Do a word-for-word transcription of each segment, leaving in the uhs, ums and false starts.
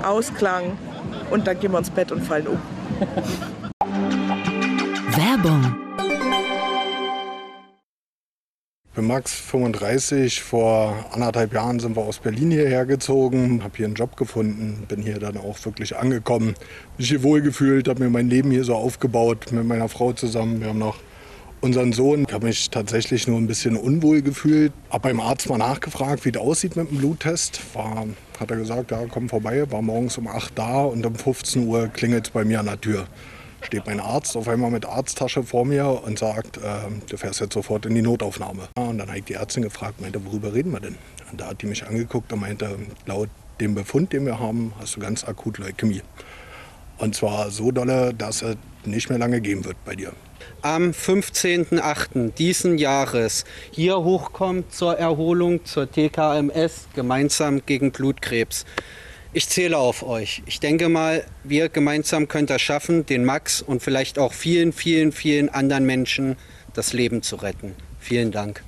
Ausklang und dann gehen wir ins Bett und fallen um. Werbung. Ich bin Max, fünfunddreißig. Vor anderthalb Jahren sind wir aus Berlin hierher gezogen, habe hier einen Job gefunden, bin hier dann auch wirklich angekommen. Mich hier wohlgefühlt, habe mir mein Leben hier so aufgebaut mit meiner Frau zusammen. Wir haben noch unseren Sohn. Ich habe mich tatsächlich nur ein bisschen unwohl gefühlt. Habe beim Arzt mal nachgefragt, wie es aussieht mit dem Bluttest. War, hat er gesagt, ja, komm vorbei. War morgens um acht da und um fünfzehn Uhr klingelt es bei mir an der Tür. Steht mein Arzt auf einmal mit Arzttasche vor mir und sagt, äh, du fährst jetzt sofort in die Notaufnahme. Und dann habe ich die Ärztin gefragt, meinte, worüber reden wir denn? Und da hat die mich angeguckt und meinte, laut dem Befund, den wir haben, hast du ganz akut Leukämie. Und zwar so dolle, dass es nicht mehr lange gehen wird bei dir. Am fünfzehnten achten diesen Jahres hier hochkommt zur Erholung zur T K M S, gemeinsam gegen Blutkrebs. Ich zähle auf euch. Ich denke mal, wir gemeinsam können das schaffen, den Max und vielleicht auch vielen, vielen, vielen anderen Menschen das Leben zu retten. Vielen Dank.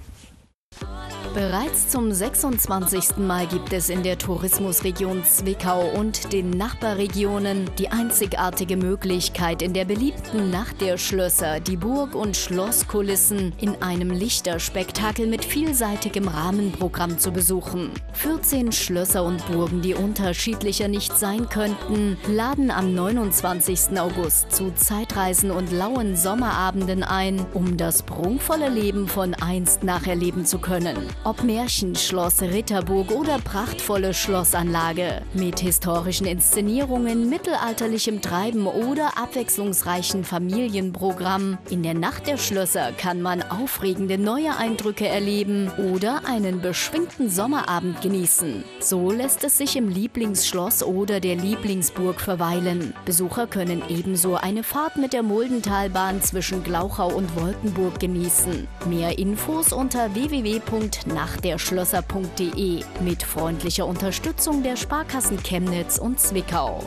Bereits zum sechsundzwanzigsten Mal gibt es in der Tourismusregion Zwickau und den Nachbarregionen die einzigartige Möglichkeit, in der beliebten Nacht der Schlösser die Burg- und Schlosskulissen in einem Lichterspektakel mit vielseitigem Rahmenprogramm zu besuchen. vierzehn Schlösser und Burgen, die unterschiedlicher nicht sein könnten, laden am neunundzwanzigsten August zu Zeitreisen und lauen Sommerabenden ein, um das prunkvolle Leben von einst nacherleben zu können. Ob Märchenschloss, Ritterburg oder prachtvolle Schlossanlage. Mit historischen Inszenierungen, mittelalterlichem Treiben oder abwechslungsreichen Familienprogramm. In der Nacht der Schlösser kann man aufregende neue Eindrücke erleben oder einen beschwingten Sommerabend genießen. So lässt es sich im Lieblingsschloss oder der Lieblingsburg verweilen. Besucher können ebenso eine Fahrt mit der Muldentalbahn zwischen Glauchau und Wolkenburg genießen. Mehr Infos unter w w w punkt nachtderschlösser punkt de mit freundlicher Unterstützung der Sparkassen Chemnitz und Zwickau.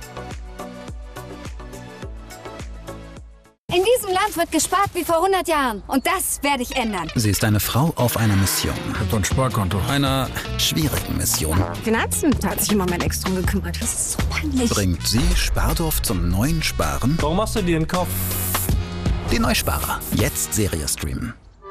In diesem Land wird gespart wie vor hundert Jahren. Und das werde ich ändern. Sie ist eine Frau auf einer Mission. Ich hab doch ein Sparkonto. Einer schwierigen Mission. Finanzen, da hat sich immer mein Ex drum gekümmert. Das ist so peinlich. Bringt sie Spardorf zum neuen Sparen? Warum machst du dir den Kopf? Die Neusparer. Jetzt Serie streamen.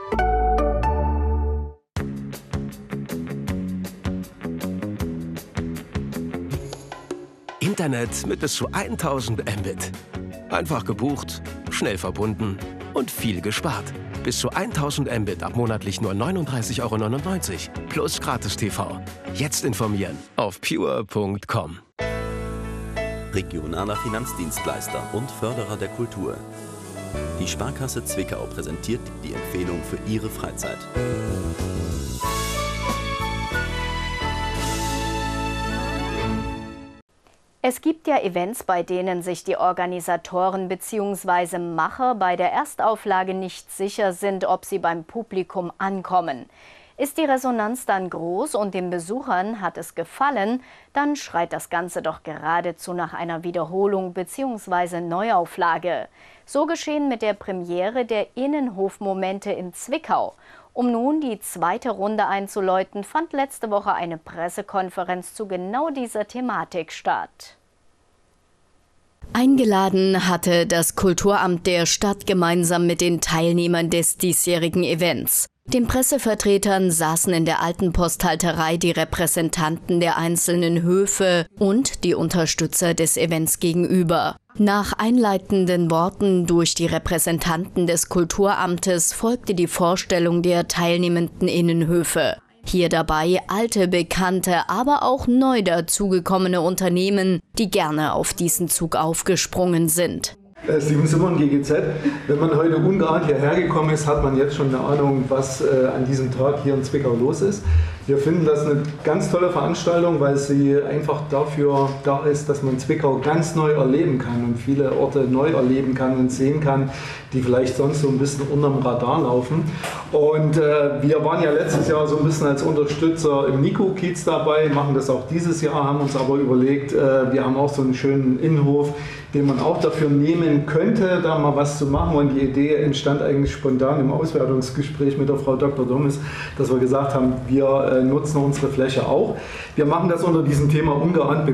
Internet mit bis zu tausend Mbit. Einfach gebucht, schnell verbunden und viel gespart. Bis zu tausend Mbit ab monatlich nur neununddreißig Euro neunundneunzig. Plus Gratis-T V. Jetzt informieren auf pure punkt com. Regionaler Finanzdienstleister und Förderer der Kultur. Die Sparkasse Zwickau präsentiert die Empfehlung für Ihre Freizeit. Es gibt ja Events, bei denen sich die Organisatoren bzw. Macher bei der Erstauflage nicht sicher sind, ob sie beim Publikum ankommen. Ist die Resonanz dann groß und den Besuchern hat es gefallen, dann schreit das Ganze doch geradezu nach einer Wiederholung bzw. Neuauflage. So geschehen mit der Premiere der Innenhofmomente in Zwickau. Um nun die zweite Runde einzuläuten, fand letzte Woche eine Pressekonferenz zu genau dieser Thematik statt. Eingeladen hatte das Kulturamt der Stadt gemeinsam mit den Teilnehmern des diesjährigen Events. Den Pressevertretern saßen in der alten Posthalterei die Repräsentanten der einzelnen Höfe und die Unterstützer des Events gegenüber. Nach einleitenden Worten durch die Repräsentanten des Kulturamtes folgte die Vorstellung der teilnehmenden Innenhöfe. Hier dabei alte, bekannte, aber auch neu dazugekommene Unternehmen, die gerne auf diesen Zug aufgesprungen sind. Steven Simon, G G Z. Wenn man heute ungeahnt hierher gekommen ist, hat man jetzt schon eine Ahnung, was äh, an diesem Tag hier in Zwickau los ist. Wir finden das eine ganz tolle Veranstaltung, weil sie einfach dafür da ist, dass man Zwickau ganz neu erleben kann und viele Orte neu erleben kann und sehen kann, die vielleicht sonst so ein bisschen unterm Radar laufen. Und äh, wir waren ja letztes Jahr so ein bisschen als Unterstützer im Nico-Kiez dabei, machen das auch dieses Jahr, haben uns aber überlegt, äh, wir haben auch so einen schönen Innenhof, den man auch dafür nehmen könnte, da mal was zu machen. Und die Idee entstand eigentlich spontan im Auswertungsgespräch mit der Frau Doktor Dommes, dass wir gesagt haben, wir äh, nutzen unsere Fläche auch. Wir machen das unter diesem Thema ungeahnt